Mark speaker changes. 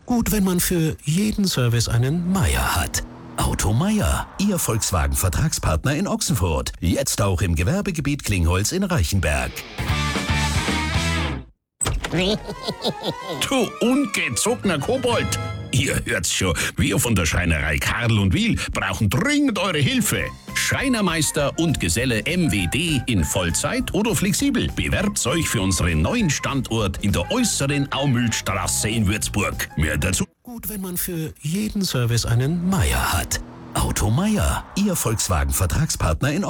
Speaker 1: Gut, wenn man für jeden Service einen Meier hat. Auto Meier, Ihr Volkswagen-Vertragspartner in Ochsenfurt. Jetzt auch im Gewerbegebiet Klingholz in Reichenberg.
Speaker 2: Du ungezogener Kobold! Ihr hört's schon, wir von der Schreinerei Karl und Wiel brauchen dringend eure Hilfe. Schreinermeister und Geselle MWD in Vollzeit oder flexibel. Bewerbt euch für unseren neuen Standort in der äußeren Aumühlstraße in Würzburg. Mehr dazu.
Speaker 1: Gut, wenn man für jeden Service einen Meier hat. Auto Meier, Ihr Volkswagen-Vertragspartner in